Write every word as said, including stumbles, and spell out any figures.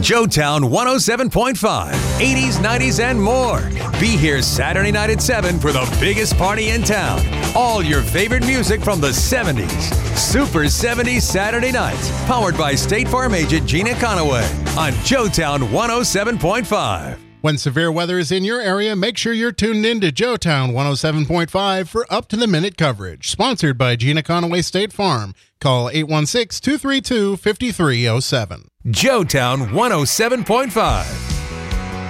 Joetown one oh seven point five, eighties, nineties, and more. Be here Saturday night at seven for the biggest party in town. All your favorite music from the seventies. Super seventies Saturday nights. Powered by State Farm agent Gina Conaway on Joetown one oh seven point five. When severe weather is in your area, make sure you're tuned in to Joetown one oh seven point five for up-to-the-minute coverage. Sponsored by Gina Conaway State Farm. Call eight one six, two three two, five three zero seven. Joetown one oh seven point five.